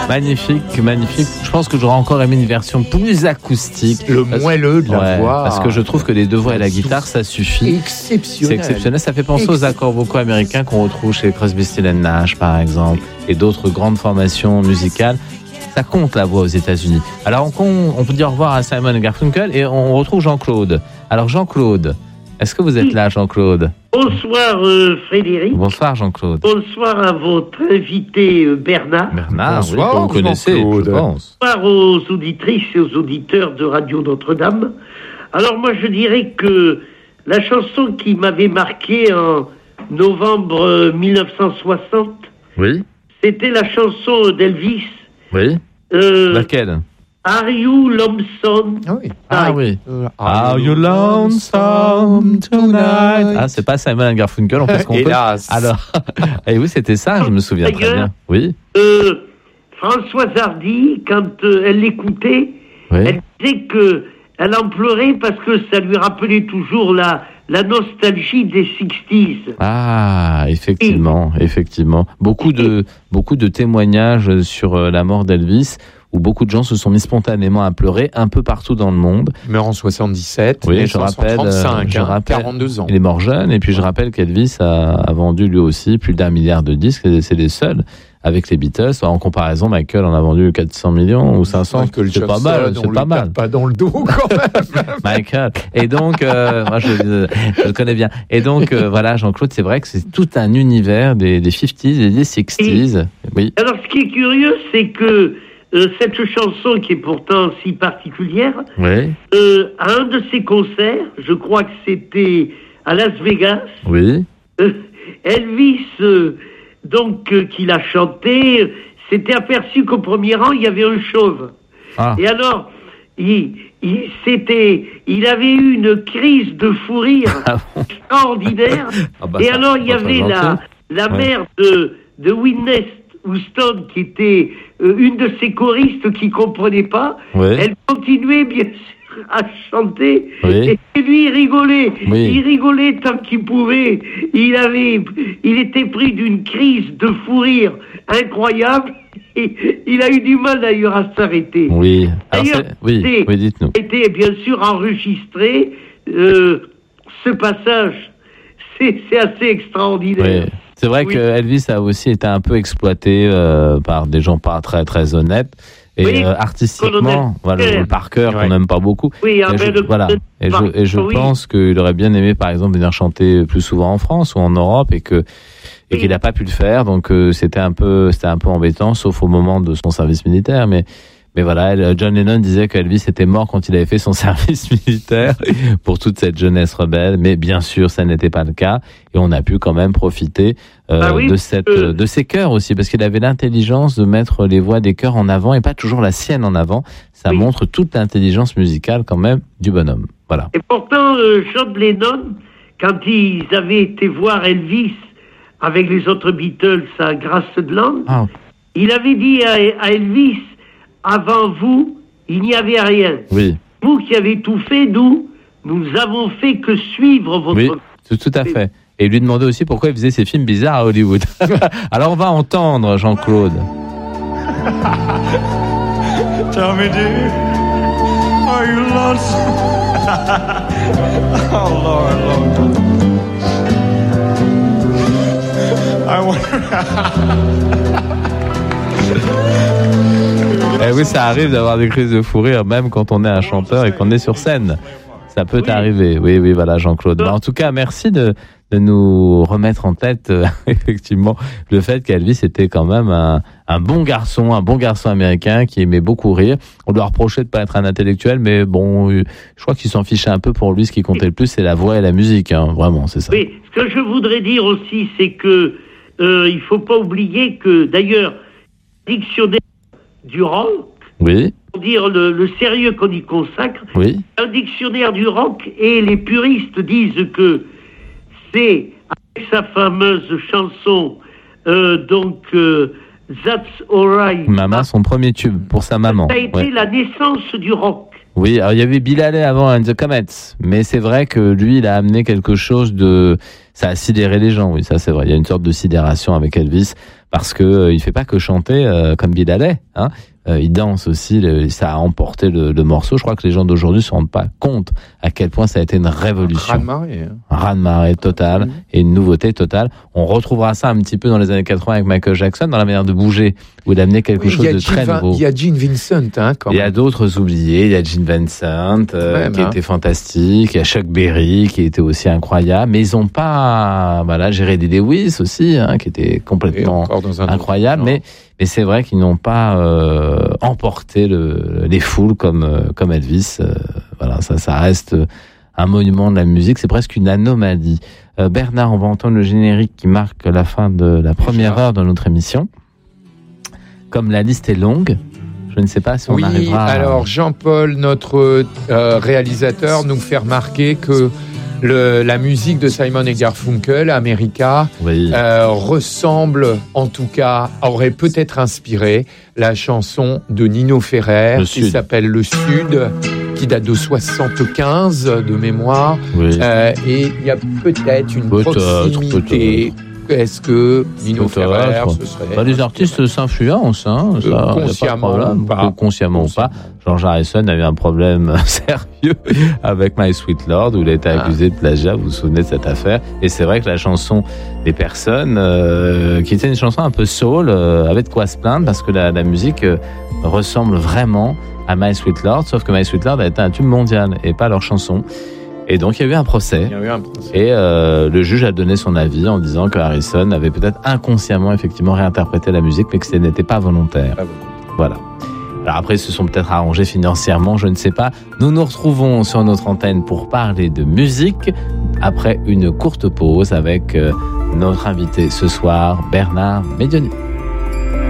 Magnifique, magnifique. Je pense que j'aurais encore aimé une version plus acoustique. Le moelleux de la voix. Parce que je trouve que les deux voix et la guitare, ça suffit. Exceptionnel. C'est exceptionnel. Ça fait penser aux accords vocaux américains qu'on retrouve chez Crosby, Stills & Nash, par exemple, et d'autres grandes formations musicales. Ça compte la voix aux États-Unis. Alors on peut dire au revoir à Simon et Garfunkel et on retrouve Jean-Claude. Alors Jean-Claude, est-ce que vous êtes là, Jean-Claude ? Bonsoir Frédéric. Bonsoir Jean-Claude. Bonsoir à votre invité Bernard. Bernard, bonsoir, oui, vous connaissez, je pense. Bonsoir aux auditrices et aux auditeurs de Radio Notre-Dame. Alors moi je dirais que la chanson qui m'avait marqué en novembre 1960, Oui, c'était la chanson d'Elvis. oui. Laquelle ? Are You Lonesome? Ah oui. Are you lonesome tonight? Ah, c'est pas Simon & Garfunkel, on peut se comprendre. Hélas. Alors, et oui, c'était ça, je me souviens très bien. Oui. Françoise Hardy, quand elle l'écoutait, Oui. elle disait que elle en pleurait parce que ça lui rappelait toujours la nostalgie des 60s. Ah, effectivement, effectivement. Beaucoup de témoignages sur la mort d'Elvis, où beaucoup de gens se sont mis spontanément à pleurer un peu partout dans le monde. Il meurt en 77, Oui, je rappelle, 1935, 42 ans. Il est mort jeune, et puis je rappelle qu'Elvis a vendu lui aussi plus d'1 milliard de disques, et c'est les seuls avec les Beatles. En comparaison, Michael en a vendu 400 millions ou 500, c'est pas mal, c'est pas mal. Pas dans le dos quand même. Michael. Et donc, moi je le connais bien. Et donc, voilà, Jean-Claude, c'est vrai que c'est tout un univers des 50s et des 60s. Oui. Alors, ce qui est curieux, c'est que cette chanson, qui est pourtant si particulière, Oui. à un de ses concerts, je crois que c'était à Las Vegas, Oui. Elvis, qui l'a chanté, s'était aperçu qu'au premier rang, il y avait un chauve. Ah. Et alors, il avait eu une crise de fou rire extraordinaire. Ah bah et ça, alors, il y avait la mère de Whitney Houston, qui était une de ses choristes qui comprenait pas. Oui. Elle continuait bien sûr à chanter. Oui. Et lui, il rigolait. Oui. Il rigolait tant qu'il pouvait. Il était pris d'une crise de fou rire incroyable. Et il a eu du mal d'ailleurs à s'arrêter. Oui. Alors, D'ailleurs, oui, dites-nous. C'était bien sûr enregistré. Ce passage, c'est assez extraordinaire. Oui. C'est vrai que Elvis a aussi été un peu exploité par des gens pas très très honnêtes. Et artistiquement, voilà, le Parker qu'on n'aime pas beaucoup. Oui, et je pense qu'il aurait bien aimé, par exemple, venir chanter plus souvent en France ou en Europe, et qu'il n'a pas pu le faire. Donc c'était un peu embêtant, sauf au moment de son service militaire. Mais voilà, John Lennon disait qu'Elvis était mort quand il avait fait son service militaire pour toute cette jeunesse rebelle. Mais bien sûr, ça n'était pas le cas. Et on a pu quand même profiter de ses chœurs aussi, parce qu'il avait l'intelligence de mettre les voix des chœurs en avant et pas toujours la sienne en avant. Ça montre toute l'intelligence musicale quand même du bonhomme. Voilà. Et pourtant, John Lennon, quand ils avaient été voir Elvis avec les autres Beatles à Graceland, il avait dit à Elvis: avant vous, il n'y avait rien. Oui. Vous qui avez tout fait, nous avons fait que suivre votre... Oui, tout à fait. Et lui demander aussi pourquoi il faisait ces films bizarres à Hollywood. Alors on va entendre Jean-Claude. Tell me, dear, are you lonesome? Oh, Lord. I wonder... Eh oui, ça arrive d'avoir des crises de fou rire, même quand on est un chanteur et qu'on est sur scène. Ça peut arriver. Oui, voilà, Jean-Claude. En tout cas, merci de nous remettre en tête, effectivement, le fait qu'Elvis était quand même un bon garçon américain qui aimait beaucoup rire. On lui reprochait de pas être un intellectuel, mais bon, je crois qu'il s'en fichait un peu. Pour lui, ce qui comptait le plus, c'est la voix et la musique, hein. Vraiment, c'est ça. Oui, ce que je voudrais dire aussi, c'est que il faut pas oublier que, d'ailleurs, le dictionnaire du rock, pour dire le sérieux qu'on y consacre, un dictionnaire du rock, et les puristes disent que c'est, avec sa fameuse chanson, That's Alright. Maman, son premier tube pour sa maman. Ça a été la naissance du rock. Oui, alors il y avait Bill Haley avant and the Comets, mais c'est vrai que lui, il a amené quelque chose de... Ça a sidéré les gens, oui, ça c'est vrai. Il y a une sorte de sidération avec Elvis, parce que il fait pas que chanter comme Bill Haley, hein. Il danse aussi, ça a emporté le morceau. Je crois que les gens d'aujourd'hui se rendent pas compte à quel point ça a été une révolution. Un raz-de-marée total et une nouveauté totale. On retrouvera ça un petit peu dans les années 80 avec Michael Jackson, dans la manière de bouger, où il a amené quelque chose de très nouveau. Il y a Gene Vincent, hein, quand même. Il y a d'autres oubliés. Il y a Gene Vincent, qui était fantastique. Il y a Chuck Berry, qui était aussi incroyable. Mais ils ont pas, Jerry Lee Lewis aussi, hein, qui était complètement incroyable. Mais c'est vrai qu'ils n'ont pas emporté les foules comme Elvis. Ça reste un monument de la musique. C'est presque une anomalie. Bernard, on va entendre le générique qui marque la fin de la première heure de notre émission. Comme la liste est longue, je ne sais pas si on arrivera... alors Jean-Paul, notre réalisateur, nous fait remarquer que la musique de Simon & Garfunkel, America, ressemble, en tout cas, aurait peut-être inspiré la chanson de Nino Ferrer qui s'appelle Le Sud, qui date de 75 de mémoire, et il y a peut-être une proximité. Est-ce que Nino Ferrer, ce serait... les artistes s'influencent, hein, ça, consciemment ou pas. George Harrison a eu un problème sérieux avec My Sweet Lord, où il a été accusé de plagiat, vous vous souvenez de cette affaire. Et c'est vrai que la chanson des personnes, qui était une chanson un peu soul, avait de quoi se plaindre, parce que la musique ressemble vraiment à My Sweet Lord, sauf que My Sweet Lord a été un tube mondial, et pas leur chanson. Et donc il y a eu un procès. Et le juge a donné son avis en disant que Harrison avait peut-être inconsciemment effectivement réinterprété la musique, mais que ce n'était pas volontaire. Voilà. Alors après, ils se sont peut-être arrangés financièrement, je ne sais pas. Nous nous retrouvons sur notre antenne pour parler de musique après une courte pause avec notre invité ce soir, Bernard Medioni.